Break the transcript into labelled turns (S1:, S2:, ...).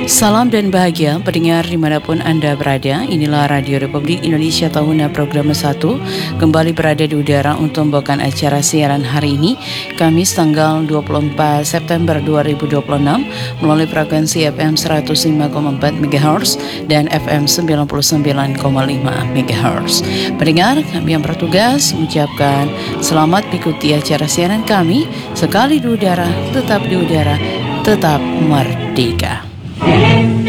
S1: Salam dan bahagia pendengar dimanapun Anda berada. Inilah Radio Republik Indonesia Tahuna Program 1 kembali berada di udara untuk membawakan acara siaran hari ini Kamis tanggal 24 September 2026 melalui frekuensi FM 105,4 MHz dan FM 99,5 MHz. Pendengar, kami yang bertugas mengucapkan selamat mengikuti acara siaran kami. Sekali di udara, tetap merdeka.